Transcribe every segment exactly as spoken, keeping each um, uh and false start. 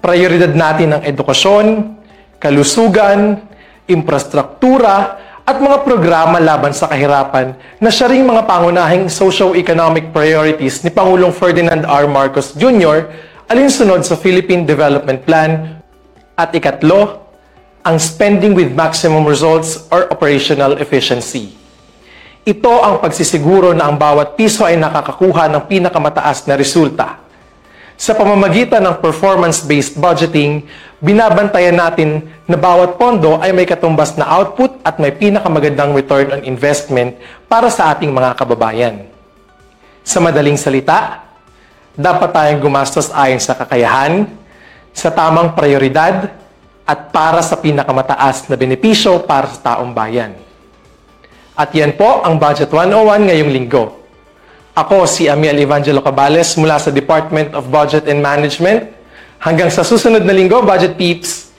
Prioridad natin ang edukasyon, kalusugan, infrastruktura, at mga programa laban sa kahirapan na siya ring mga pangunahing socio-economic priorities ni Pangulong Ferdinand R. Marcos Junior alinsunod sa Philippine Development Plan. At ikatlo, ang spending with maximum results or operational efficiency. Ito ang pagsisiguro na ang bawat piso ay nakakakuha ng pinakamataas na resulta. Sa pamamagitan ng performance-based budgeting, binabantayan natin na bawat pondo ay may katumbas na output at may pinakamagandang return on investment para sa ating mga kababayan. Sa madaling salita, dapat tayong gumastos ayon sa kakayahan, sa tamang prioridad, at para sa pinakamataas na benepisyo para sa taong bayan. At yan po ang Budget one oh one ngayong linggo. Ako si Amiel Evangelo Cabales mula sa Department of Budget and Management. Hanggang sa susunod na linggo, Budget Peeps!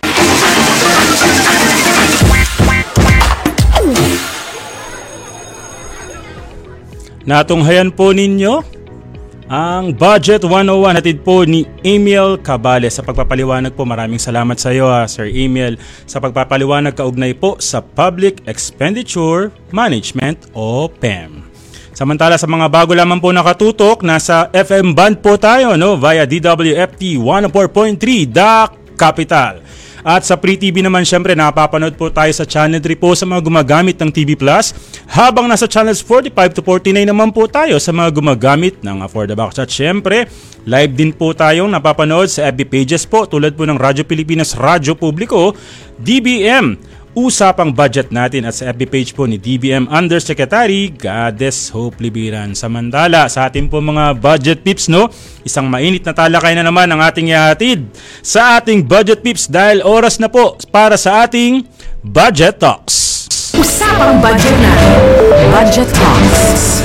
Natunghayan po ninyo ang Budget one oh one hatid po ni Amiel Cabales. Sa pagpapaliwanag po, maraming salamat sa iyo, ha, Sir Amiel, sa pagpapaliwanag kaugnay po sa Public Expenditure Management o P E M. Samantala sa mga bago lamang po nakatutok, nasa F M band po tayo, no, via D W F T one oh four point three The Capital. At sa Free T V naman, syempre napapanood po tayo sa Channel three po sa mga gumagamit ng T V Plus, habang nasa Channels forty-five to forty-nine naman po tayo sa mga gumagamit ng Affordabox. At syempre, live din po tayong napapanood sa F B pages po tulad po ng Radyo Pilipinas, Radyo Publiko, D B M, Usapang Budget natin, at sa F B page po ni D B M Undersecretary Goddess Hope Libiran. Samantala sa ating po mga budget tips, no, isang mainit na talakay na naman ang ating ihahatid sa ating budget tips dahil oras na po para sa ating Budget Talks. Usapang Budget na Budget Talks.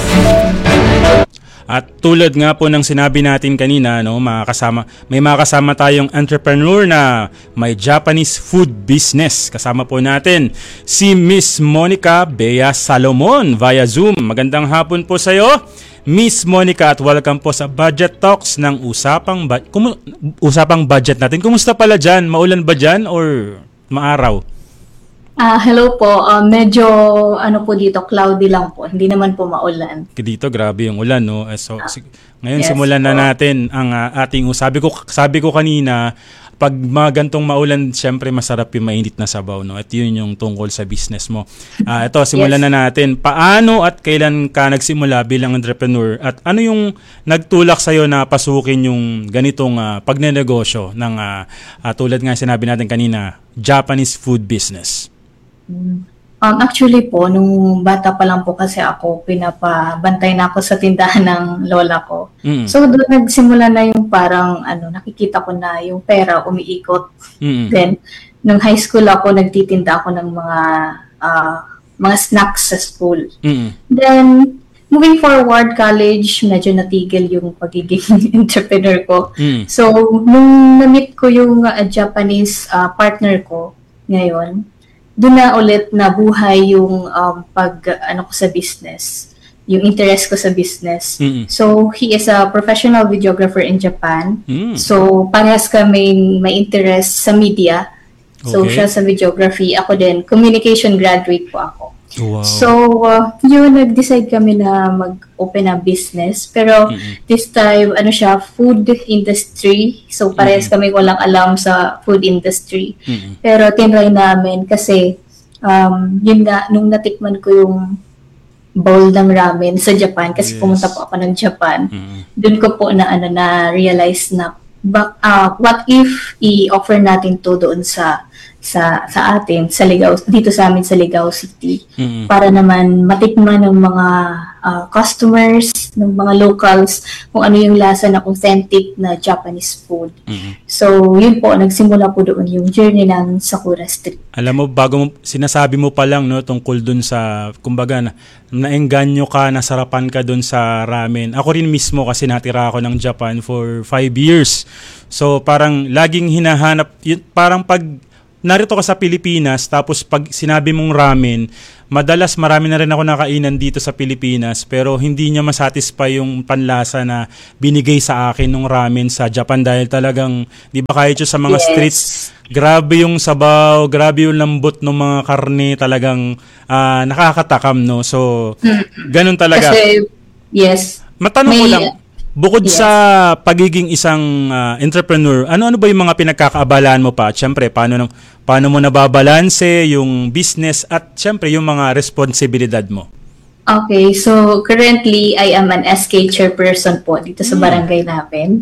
At tulad nga po ng sinabi natin kanina, no, makakasama, may makasama tayong entrepreneur na may Japanese food business. Kasama po natin si Miss Monica Bea Salomon via Zoom. Magandang hapon po sa iyo, Miss Monica, at welcome po sa Budget Talks ng Usapang, ba- Kumu- Usapang Budget natin. Kumusta pala dyan? Maulan ba dyan or maaraw? Ah, uh, hello po. Uh, medyo ano po dito, cloudy lang po. Hindi naman po maulan. Dito grabe yung ulan, no. So uh, ngayon yes, simulan na po natin ang uh, ating sabi ko sabi ko kanina, pag mga gantong maulan, syempre masarap yung mainit na sabaw, no. At yun yung tungkol sa business mo. Ah, uh, ito simulan yes. na natin. Paano at kailan ka nagsimula bilang entrepreneur? At ano yung nagtulak sa iyo na pasukin yung ganitong uh, pagnenegosyo ng uh, uh, tulad nga sinabi natin kanina, Japanese food business? Um, actually po, nung bata pa lang po kasi ako, pinapabantay na ako sa tindahan ng lola ko. Mm-hmm. So doon nagsimula na yung parang, ano, nakikita ko na yung pera umiikot. Mm-hmm. Then, nung high school ako, nagtitinda ako ng mga uh, mga snacks sa school. Mm-hmm. Then, moving forward, college, medyo natigil yung pagiging entrepreneur ko. Mm-hmm. So, nung na-meet ko yung uh, Japanese uh, partner ko ngayon, doon na ulit na buhay yung um, pag ano ko sa business, yung interest ko sa business. Mm-hmm. So he is a professional videographer in Japan. Mm. So parehas kami may interest sa media. So okay. Siya sa videography, ako din communication graduate po ako. Wow. So uh, yun, nag-decide kami na mag-open a business, pero mm-hmm. this time ano siya, food industry. So parehas mm-hmm. kami walang alam sa food industry. Mm-hmm. Pero tinry namin kasi um, yun nga, nung natikman ko yung bowl ng ramen sa Japan, kasi yes. pumunta po ako ng Japan, mm-hmm. dun ko po na ano na realize na ba, uh, what if i-offer natin to doon sa sa sa atin sa Ligao, dito sa amin sa Ligao City, mm-hmm. para naman matikman ng mga uh, customers, ng mga locals kung ano yung lasa ng authentic na Japanese food. Mm-hmm. So yun po, nagsimula po doon yung journey ng Sakura Street. Alam mo, bago mo, sinasabi mo pa lang, no, tungkol dun sa, kumbaga na naengganyo ka, nasarapan ka dun sa ramen. Ako rin mismo kasi natira ako ng Japan for five years. So parang laging hinahanap, yun, parang pag narito ka sa Pilipinas, tapos pag sinabi mong ramen, madalas marami na rin ako nakainan dito sa Pilipinas, pero hindi niya masatisfy yung panlasa na binigay sa akin ng ramen sa Japan dahil talagang, di ba kahit yung sa mga Yes. streets, grabe yung sabaw, grabe yung lambot ng mga karne, talagang ah, nakakatakam, no? So, ganun talaga. Kasi, yes. Matanong ko May- lang, bukod Yes. sa pagiging isang ah, entrepreneur, ano-ano ba yung mga pinagkakaabalaan mo pa? At syempre, paano, nang- paano mo nababalanse yung business at syempre yung mga responsibilidad mo? Okay, so currently I am an S K chairperson po dito sa barangay namin.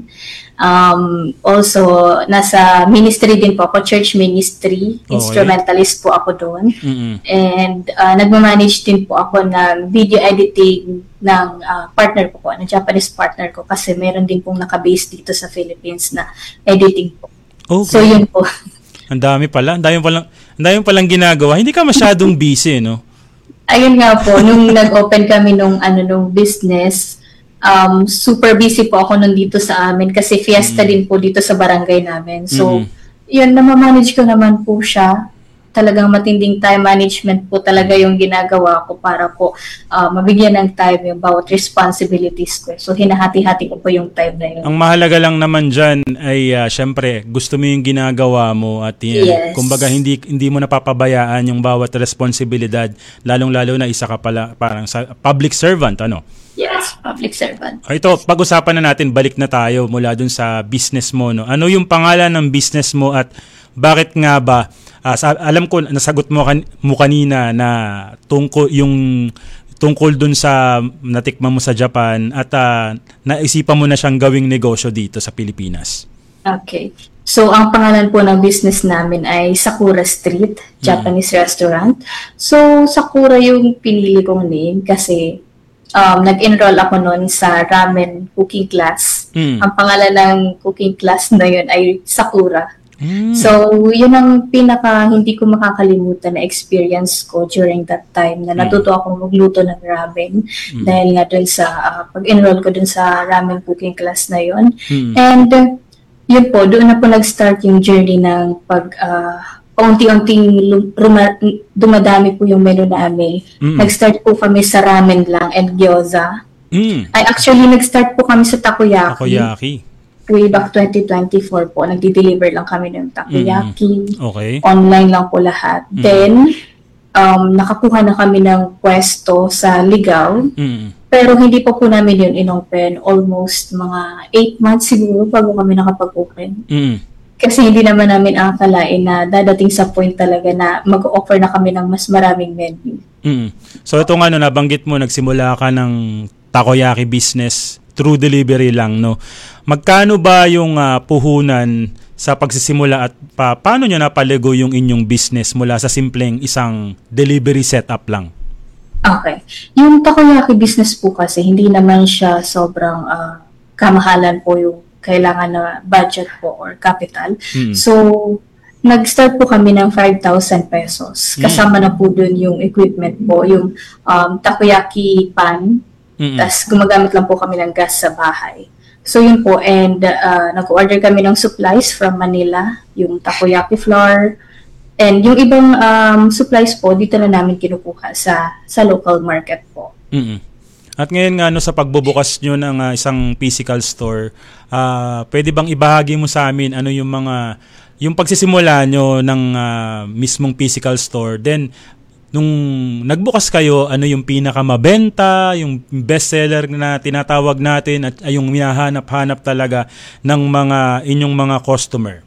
Um, also, nasa ministry din po ako, church ministry. Okay. Instrumentalist po ako doon. Mm-mm. And uh, nagmamanage din po ako ng video editing ng uh, partner ko po, ng Japanese partner ko, kasi meron din pong nakabase dito sa Philippines na editing po. Okay. So yun po. Ang dami pala. Ang dami palang, ang dami palang ginagawa. Hindi ka masyadong busy, no? Ayun nga po, nung nag-open kami nung ano nung business, um, super busy po ako nun dito sa amin kasi fiesta din po dito sa barangay namin. So, Mm. yun, namamanage ko naman po siya. Talagang matinding time management po talaga yung ginagawa ko para po uh, mabigyan ng time yung bawat responsibilities ko. So, hinahati-hati ko po yung time na yun. Ang mahalaga lang naman dyan ay ah, syempre gusto mo yung ginagawa mo at yan, Yes. kumbaga hindi hindi mo napapabayaan yung bawat responsibilidad, lalong-lalo na isa ka pala parang sa public servant, ano? Yes, public servant. Ah, Ito, pag-usapan na natin, balik na tayo mula dun sa business mo, no? Ano yung pangalan ng business mo at bakit nga ba ah, sa, alam ko nasagot mo kan, mo kanina na tungkol yung tungkol dun sa natikman mo sa Japan at ah, naisipan mo na siyang gawing negosyo dito sa Pilipinas. Okay. So, ang pangalan po ng business namin ay Sakura Street, Japanese restaurant. So, Sakura yung pinili kong name kasi um, nag-enroll ako noon sa ramen cooking class. Mm. Ang pangalan ng cooking class na yun ay Sakura. Mm. So, yun ang pinaka hindi ko makakalimutan na experience ko during that time na natuto akong magluto ng ramen dahil nga dun sa ah, pag-enroll ko dun sa ramen cooking class na yun. Mm. And uh, yun po, doon na po nag-start yung journey ng pag ah, paunti-unting lum- ruma- dumadami po yung menu namin. Mm. Nag-start po kami sa ramen lang and gyoza. Mm. Ay, actually, nag-start po kami sa takoyaki. Takoyaki. Way back twenty twenty-four po, nagdi-deliver lang kami ng takoyaki. Okay. Online lang po lahat. Then, um, nakakuha na kami ng pwesto sa Ligaw. Mm. Pero hindi pa po namin yun in-open. Almost mga eight months siguro bago kami nakapag-open. Mm. Kasi hindi naman namin akalain na dadating sa point talaga na mag-offer na kami ng mas maraming menu. Mm. So ito nga, no, nabanggit mo, nagsimula ka ng takoyaki business through delivery lang, no? Magkano ba yung ah, puhunan sa pagsisimula at pa, paano nyo napaligo yung inyong business mula sa simpleng isang delivery setup lang? Okay. Yung takoyaki business po kasi, hindi naman siya sobrang ah, kamahalan po yung kailangan na budget po or capital. Mm. So, nag-start po kami ng five thousand pesos. Kasama na po dun yung equipment po, yung um, takoyaki pan. Mm-mm. Tapos gumagamit lang po kami ng gas sa bahay. So yun po, and uh, nag-order kami ng supplies from Manila, yung takoyaki flour, and yung ibang um, supplies po, dito na namin kinukuha sa sa local market po. Mm-mm. At ngayon nga, no, sa pagbubukas nyo ng ah, isang physical store, ah, pwede bang ibahagi mo sa amin ano yung mga, yung pagsisimula nyo ng ah, mismong physical store, then nung nagbukas kayo, ano yung pinakamabenta, yung bestseller na tinatawag natin at ay yung hinahanap-hanap talaga ng mga inyong mga customer?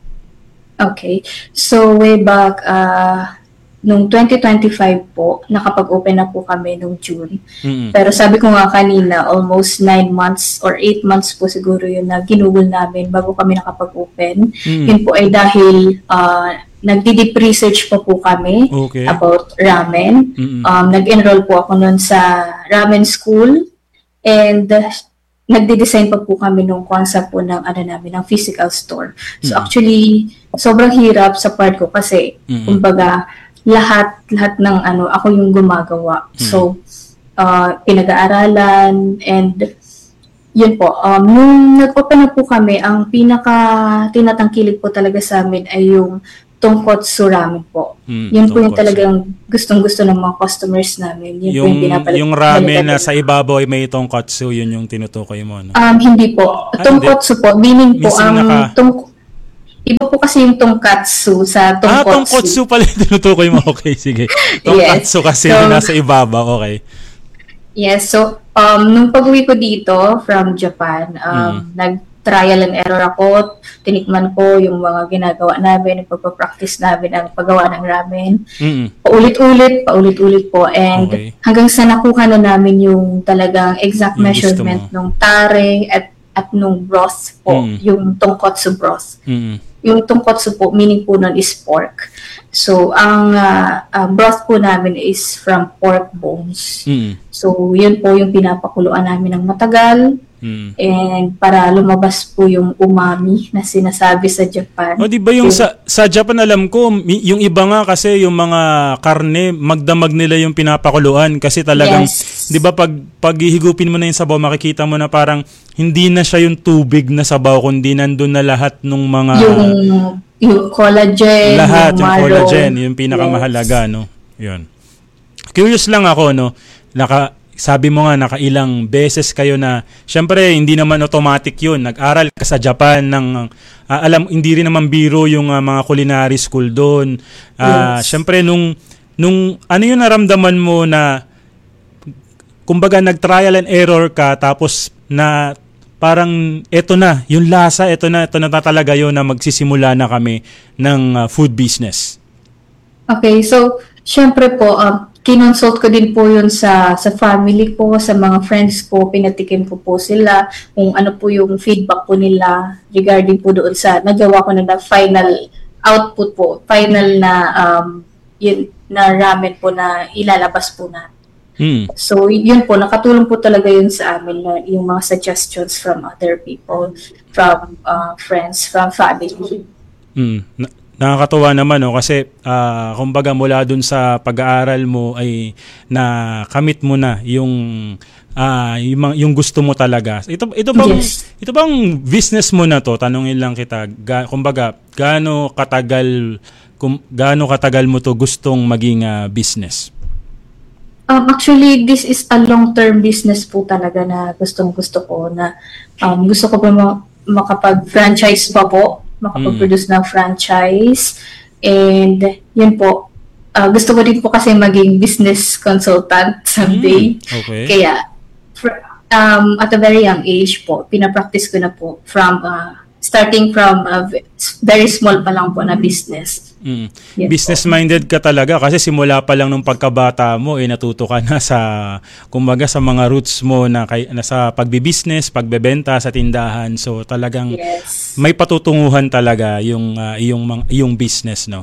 Okay. So way back uh, nung twenty twenty-five po, nakapag-open na po kami nung June. Mm-mm. Pero sabi ko nga kanina, almost nine months or eight months po siguro yun na ginugol namin bago kami nakapag-open. Mm. Yun po ay dahil uh, nagdi-deep research pa po kami Okay. about ramen. Mm-mm. Um, nag-enroll po ako nun sa ramen school and uh, nagde-design pa po kami nung concept po ng ano namin, ng physical store. So Mm-mm. actually, sobrang hirap sa part ko kasi Mm-mm. kumbaga lahat lahat ng ano ako yung gumagawa. So uh, pinag-aaralan and yun po, um, nung nag-open na po kami, ang pinaka tinatangkilik po talaga sa amin ay yung tonkotsu ramen po. Mm, Yun po yung tonkotsu. talagang gustong-gusto ng mga customers namin. Yun po Yung, yung pinapalit. yung ramen na sa ibabaw ay may tonkotsu, yun yung tinutukoy mo. No? Um, hindi po. Ah, Tonkotsu po, meaning po Minsan ang naka- tong iba po kasi yung tonkatsu sa Ah, tonkotsu. tonkotsu pala yung tinutukoy mo. Okay, sige. Tonkatsu kasi So- yung nasa ibabaw. Okay. Yes, so um, nung pag-uwi ko dito from Japan, um, nag-trial and error ako. Tinikman ko yung mga ginagawa namin, yung pagpapractice namin ang paggawa ng ramen. Mm. Paulit-ulit, paulit-ulit po. And Okay. hanggang sa nakuha na namin yung talagang exact Yung gusto measurement mo. nung tare at at nung broth po, Mm. yung tonkotsu broth. Mm. Yung tonkotsu po, meaning po nun is pork. So, ang ah, ah, broth po namin is from pork bones. Mm. So, yun po yung pinapakuluan namin ng matagal. Mm. And para lumabas po yung umami na sinasabi sa Japan. O di ba yung So, sa sa Japan alam ko mi- yung iba nga kasi yung mga karne magdamag nila yung pinapakuluan kasi talagang Yes. 'di ba pag paghihigupin mo na yung sabaw makikita mo na parang hindi na siya yung tubig na sabaw kundi nandun na lahat ng mga yung, yung collagen, lahat yung yung marrow. collagen yung pinakamahalaga no. Yun. Curious lang ako no. Naka sabi mo nga nakailang beses kayo na syempre hindi naman automatic yun. Nag-aral ka sa Japan ng ah, alam hindi rin naman biro yung ah, mga culinary school doon. Ah, Yes. Syempre nung nung ano yung naramdaman mo na kumbaga nag-trial and error ka tapos na parang eto na, yung lasa, eto na, eto na talaga yun na magsisimula na kami ng ah, food business. Okay, so syempre po, um, kinonsult ko din po yun sa sa family ko, sa mga friends ko, pinatikim ko po sila kung ano po yung feedback po nila regarding po doon sa nagawa ko na na final output po, final na um, yun, na ramen po na ilalabas po na. Hmm. So yun po, nakatulong po talaga yun sa amin na yung mga suggestions from other people, from uh, friends, from family. Mm. Na- nakakatuwa naman no kasi ah, kumbaga mula dun sa pag-aaral mo ay nakamit mo na yung ah, yung, mga- yung gusto mo talaga. Ito ito bang Yes. ito bang business mo na to? Tanungin lang kita. Ga, kumbaga gaano katagal kum, gaano katagal mo to gustong maging ah, business? Um, actually, this is a long-term business po talaga na gustong-gusto ko na um, gusto ko po ma- makapag-franchise pa po, makapag-produce ng franchise. And yun po, uh, gusto ko din po kasi maging business consultant someday. Mm, okay. Kaya, fr- um, at a very young age po, pinapractice ko na po from, uh, starting from a v- very small pa lang po na business. Mm. Yes, Business-minded ka talaga kasi simula pa lang nung pagkabata mo eh natuto ka na sa kumbaga sa mga roots mo na, kay, na sa pagbi-business, pagbebenta sa tindahan. So talagang Yes. may patutunguhan talaga yung ah, yung mga- yung business no.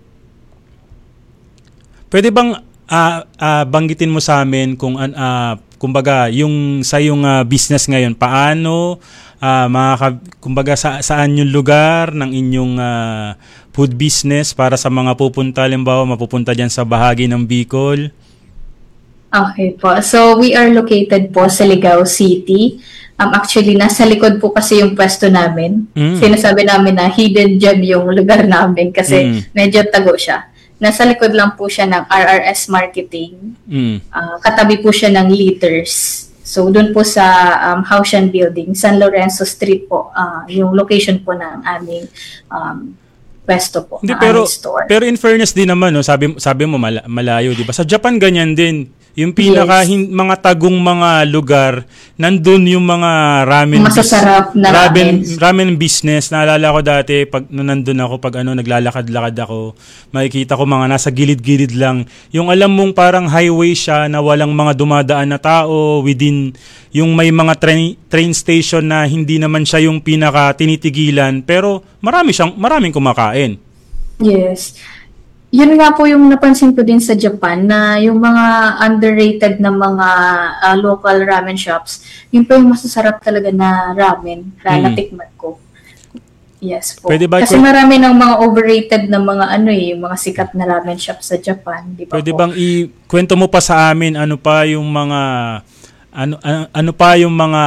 Pwede bang ah, ah, banggitin mo sa amin kung an ah, kumbaga yung sa yung ah, business ngayon paano ah, makaka, kumbaga sa, saan yung lugar ng inyong ah, food business para sa mga pupunta halimbawa mapupunta diyan sa bahagi ng Bicol? Okay po. So, we are located po sa Ligao City. Um, actually, nasa likod po kasi yung pwesto namin. Mm. Sinasabi namin na hidden gem yung lugar namin kasi Mm. medyo tago siya. Nasa likod lang po siya ng R R S Marketing. Mm. Ah, katabi po siya ng Liters. So, doon po sa um, Haushan Building, San Lorenzo Street po, ah, yung location po ng aming um, pwesto po, Hindi ng pero aming store. pero in fairness din naman no, sabi sabi mo mala- malayo 'di ba? Sa Japan ganyan din. Yung pinaka Yes. hin- mga tagong mga lugar, nandun yung mga ramen bis- Masasarap na ramen, ramen. ramen business. Naalala ko dati pag nung nandun ako pag ano naglalakad-lakad ako, makikita ko mga nasa gilid-gilid lang. Yung alam mong parang highway siya na walang mga dumadaan na tao within yung may mga train train station na hindi naman siya yung pinaka tinitigilan pero marami siyang maraming kumakain. Yes. Yun nga po yung napansin ko din sa Japan na yung mga underrated na mga ah, local ramen shops, yun po yung masasarap talaga na ramen na Mm. natikman ko. Yes po. Pwede ba Kasi kwen- marami ng mga overrated na mga ano eh, yung mga sikat na ramen shop sa Japan, di ba Pwede po? bang ikwento mo pa sa amin ano pa yung mga ano ano, ano pa yung mga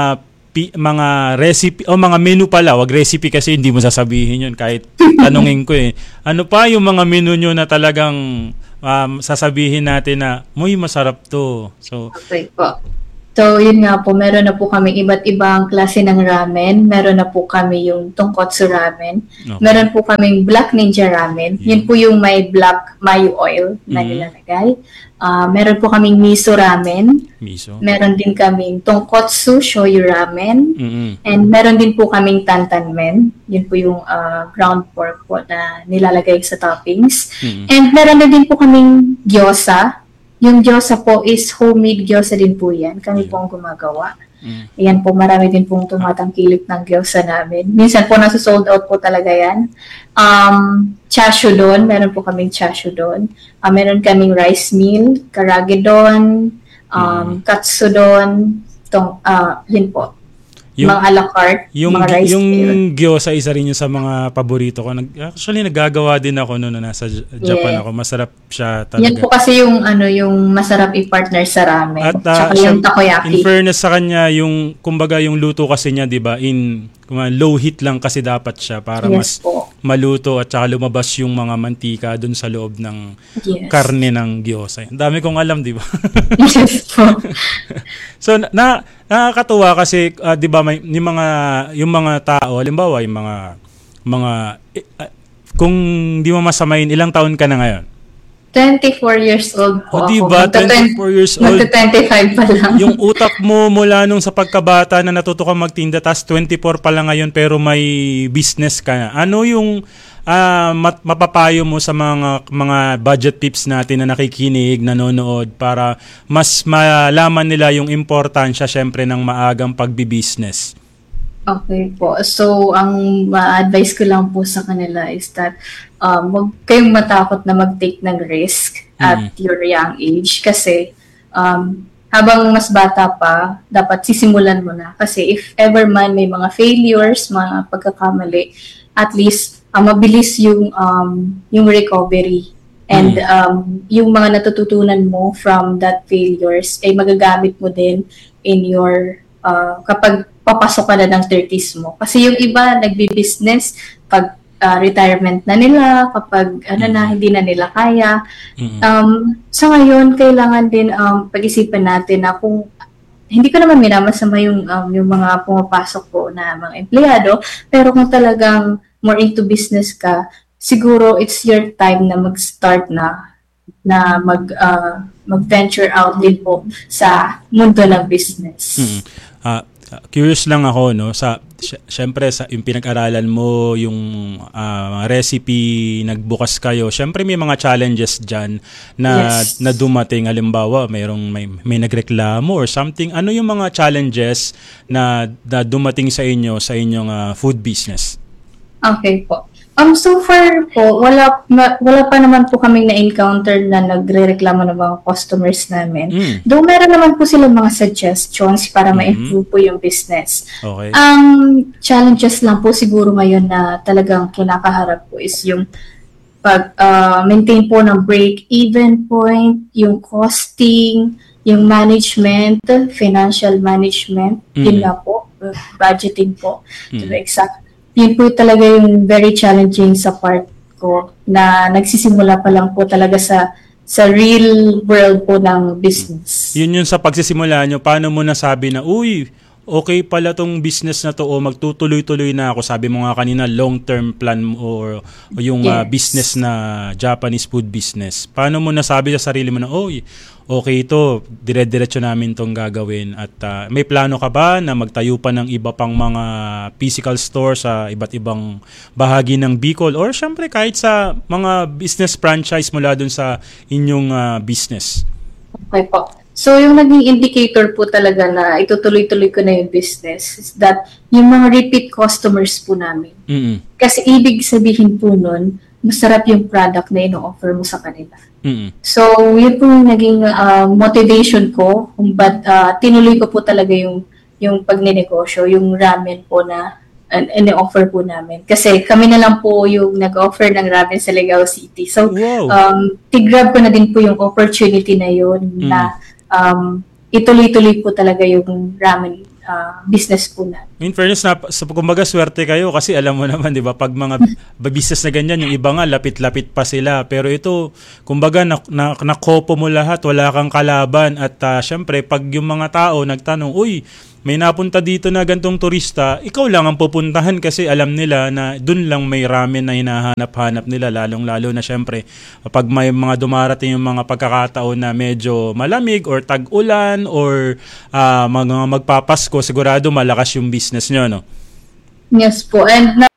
pi- mga recipe o mga menu pala, wag recipe kasi hindi mo sasabihin yun kahit tanungin ko eh. Ano pa yung mga menu nyo na talagang um, sasabihin natin na, muy masarap to. So, Okay po. So, yun nga po, meron na po kami iba't ibang klase ng ramen. Meron na po kami yung tonkotsu ramen. Okay. Meron po kaming black ninja ramen. Yeah. Yun po yung may black mayo oil na Mhm. nilalagay. Ah, meron po kaming miso ramen. miso. Meron din kaming tonkotsu shoyu ramen. Mm-mm. And meron din po kaming tantanmen. Yun po yung ah, ground pork po na nilalagay sa toppings. Mm-mm. And meron na din po kaming gyoza. Yung gyoza po is homemade gyoza din po yan. Kami po ang gumagawa. Mm. Ayan po, marami din pong tumatangkilik ng gyoza namin. Minsan po nasa sold out po talaga yan. Um, chashu doon, meron po kaming chashu doon. Uh, meron kaming rice meal, karage doon, um, katsu doon, tong, uh, yun po. Yung- mga a la carte, Yung mga rice yung meal. gyoza isa rin yung sa mga paborito ko. Nag, actually nagagawa din ako noon na nasa J- Japan Yes. ako. Masarap siya Yan po talaga. kasi yung ano yung masarap i-partner sa ramen. At uh, Tsaka siya- yung in takoyaki. fairness sa kanya, yung kumbaga yung luto kasi niya, 'di ba? In kuma- low heat lang kasi dapat siya para mas Yes po. maluto at saka lumabas yung mga mantika dun sa loob ng Yes. karne ng gyoza. Ang dami kong alam, 'di ba? Yes po. So na, na nakakatuwa kasi ah, 'di ba may yung mga yung mga tao, halimbawa yung mga mga eh, ah, kung di mo masamain, ilang taon ka na ngayon? twenty-four years old po O ako. di ba, Magta- twenty-four years old. Magta-twenty-five pa lang. Yung utak mo mula nung sa pagkabata na natuto kang magtinda, tas twenty-four pa lang ngayon pero may business ka na. Ano yung ah, mat- mapapayo mo sa mga mga budget tips natin na nakikinig, nanonood para mas malaman nila yung importansya syempre ng maagang pagbi-business? Okay po. So, ang ma-advise ko lang po sa kanila is that um, huwag kayong matakot na mag-take ng risk at your young age kasi um, habang mas bata pa, dapat sisimulan mo na. Kasi if ever man may mga failures, mga pagkakamali, at least uh, mabilis yung um, yung recovery. And um, yung mga natututunan mo from that failures ay magagamit mo din in your uh, kapag papasok ka na ng thirties mo. Kasi yung iba nagbi-business pag uh, retirement na nila, kapag ano na hindi na nila kaya. Mm-mm. Um, sa ngayon kailangan din um, pag-isipan natin na kung hindi ko naman minamasama yung um, yung mga pumapasok po na mga empleyado, pero kung talagang more into business ka, siguro it's your time na mag-start na na mag uh, mag-venture out din po sa mundo ng business. Mm. Ah, curious lang ako, no, sa sy- syempre sa yung pinag-aralan mo yung ah, recipe, nagbukas kayo, syempre may mga challenges diyan na Yes. na dumating. Halimbawa mayroong may, may nagreklamo or something. Ano yung mga challenges na, na dumating sa inyo sa inyong ah, food business? Okay po. Um, so far po, wala, ma- wala pa naman po kaming na-encounter na nagre-reklamo ng mga customers namin. Mm. Though meron naman po sila mga suggestions para ma-improve po yung business. Okay. Ang challenges lang po siguro ngayon na talagang kinakaharap po is yung pag-maintain po ng break-even point, yung costing, yung management, financial management, yun Mm. nga po, uh, budgeting po, to Mm. be exact. Yun po talaga yung very challenging sa part ko na nagsisimula pa lang po talaga sa sa real world po ng business. Yun yun sa pagsisimula nyo, paano mo nasabi na, uy, okay pala tong business na to o magtutuloy-tuloy na ako. Sabi mo nga kanina, long-term plan mo or, o yung ah, Yes. business na Japanese food business. Paano mo nasabi sa sarili mo na, uy, okay ito, dire-diretso namin tong gagawin. At ah, may plano ka ba na magtayo pa ng iba pang mga physical store sa iba't ibang bahagi ng Bicol? Or syempre kahit sa mga business franchise mula dun sa inyong ah, business? Okay po. So, yung naging indicator po talaga na itutuloy-tuloy ko na yung business is that yung mga repeat customers po namin. Mm-mm. Kasi ibig sabihin po nun, masarap yung product na ino-offer mo sa kanila. Mm-mm. So, yun po yung naging uh, motivation ko kung ba't uh, tinuloy ko po talaga yung, yung pagnenegosyo, yung ramen po na uh, ini-offer po namin. Kasi kami na lang po yung nag-offer ng ramen sa Legao City. So, Wow. um, tigrab ko na din po yung opportunity na yun Mm. na um, ituloy-tuloy po talaga yung ramen ah, business po na. In fairness, na, sa kumbaga swerte kayo kasi alam mo naman, di ba, pag mga business na ganyan, yung iba nga lapit-lapit pa sila. Pero ito, kumbaga, na, na, nakopo mo lahat, wala kang kalaban. At uh, syempre, pag yung mga tao nagtanong, uy, may napunta dito na gantong turista, ikaw lang ang pupuntahan kasi alam nila na dun lang may ramen na hinahanap-hanap nila, lalong-lalo na syempre pag may mga dumarating yung mga pagkakataon na medyo malamig or tag-ulan or uh, mga magpapasko, sigurado malakas yung business nyo, no? Yes po. And